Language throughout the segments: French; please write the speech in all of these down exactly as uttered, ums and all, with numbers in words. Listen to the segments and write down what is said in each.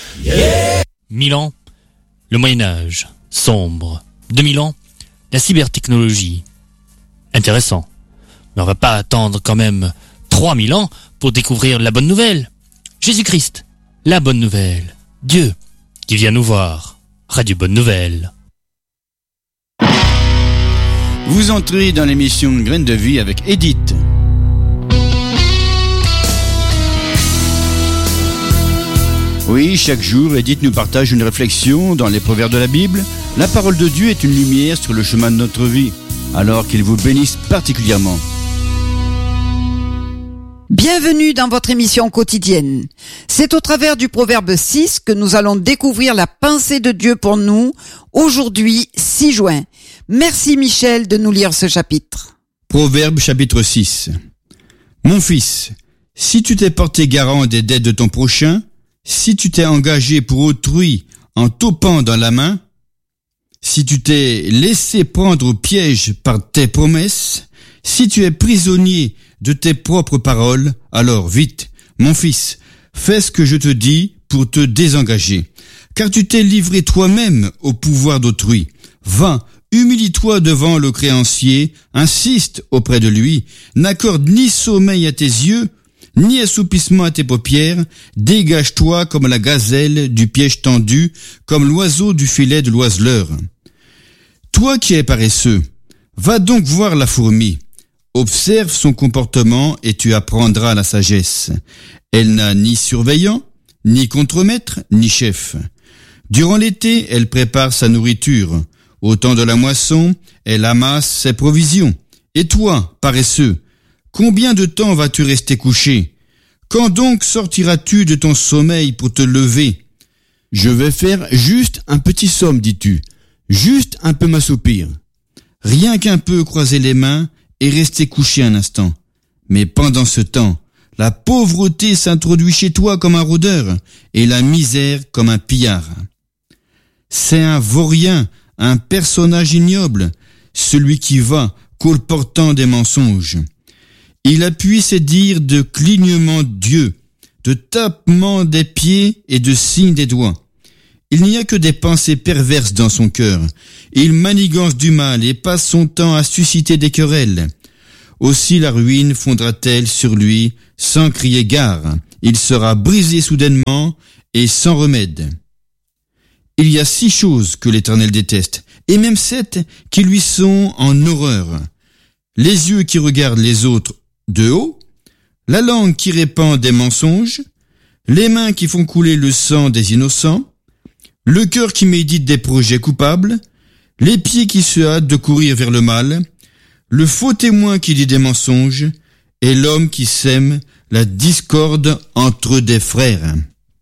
Yeah. Mille ans, le Moyen-Âge, sombre. Deux mille ans, la cybertechnologie. Intéressant. Mais on va pas attendre quand même trois mille ans pour découvrir la bonne nouvelle. Jésus-Christ, la bonne nouvelle. Dieu, qui vient nous voir. Radio Bonne Nouvelle. Vous entrez dans l'émission Graines de Vie avec Edith. Oui, chaque jour, Edith nous partage une réflexion dans les proverbes de la Bible. La parole de Dieu est une lumière sur le chemin de notre vie. Alors qu'il vous bénisse particulièrement. Bienvenue dans votre émission quotidienne. C'est au travers du proverbe six que nous allons découvrir la pensée de Dieu pour nous, aujourd'hui, six juin. Merci Michel de nous lire ce chapitre. Proverbe chapitre six. Mon fils, si tu t'es porté garant des dettes de ton prochain, si tu t'es engagé pour autrui en topant dans la main, si tu t'es laissé prendre au piège par tes promesses, si tu es prisonnier de tes propres paroles, alors vite, mon fils, fais ce que je te dis pour te désengager. Car tu t'es livré toi-même au pouvoir d'autrui. Va, humilie-toi devant le créancier, insiste auprès de lui, n'accorde ni sommeil à tes yeux, ni assoupissement à tes paupières, dégage-toi comme la gazelle du piège tendu, comme l'oiseau du filet de l'oiseleur. Toi qui es paresseux, va donc voir la fourmi. Observe son comportement et tu apprendras la sagesse. Elle n'a ni surveillant, ni contremaître, ni chef. Durant l'été, elle prépare sa nourriture. Au temps de la moisson, elle amasse ses provisions. Et toi, paresseux, combien de temps vas-tu rester couché? Quand donc sortiras-tu de ton sommeil pour te lever? Je vais faire juste un petit somme, dis-tu. Juste un peu m'assoupir. Rien qu'un peu croiser les mains et rester couché un instant. Mais pendant ce temps, la pauvreté s'introduit chez toi comme un rôdeur et la misère comme un pillard. C'est un vaurien, un personnage ignoble, celui qui va colportant des mensonges. Il appuie ses dires de clignement d'yeux, de tapement des pieds et de signes des doigts. Il n'y a que des pensées perverses dans son cœur. Il manigance du mal et passe son temps à susciter des querelles. Aussi la ruine fondra-t-elle sur lui sans crier gare. Il sera brisé soudainement et sans remède. Il y a six choses que l'Éternel déteste, et même sept qui lui sont en horreur. Les yeux qui regardent les autres de haut, la langue qui répand des mensonges, les mains qui font couler le sang des innocents, le cœur qui médite des projets coupables, les pieds qui se hâtent de courir vers le mal, le faux témoin qui dit des mensonges, et l'homme qui sème la discorde entre des frères.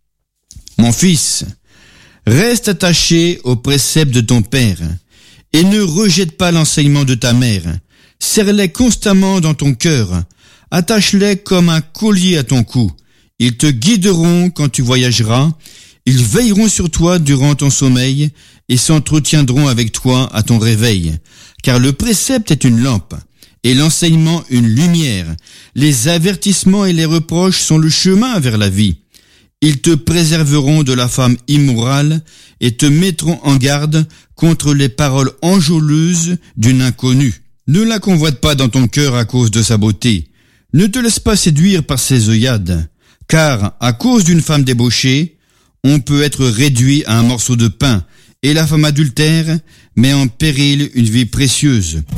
Mon fils, reste attaché aux préceptes de ton père, et ne rejette pas l'enseignement de ta mère. Serre-les constamment dans ton cœur, attache-les comme un collier à ton cou. Ils te guideront quand tu voyageras, ils veilleront sur toi durant ton sommeil et s'entretiendront avec toi à ton réveil. Car le précepte est une lampe et l'enseignement une lumière. Les avertissements et les reproches sont le chemin vers la vie. Ils te préserveront de la femme immorale et te mettront en garde contre les paroles enjôleuses d'une inconnue. Ne la convoite pas dans ton cœur à cause de sa beauté. Ne te laisse pas séduire par ses œillades. Car, à cause d'une femme débauchée, on peut être réduit à un morceau de pain, et la femme adultère met en péril une vie précieuse.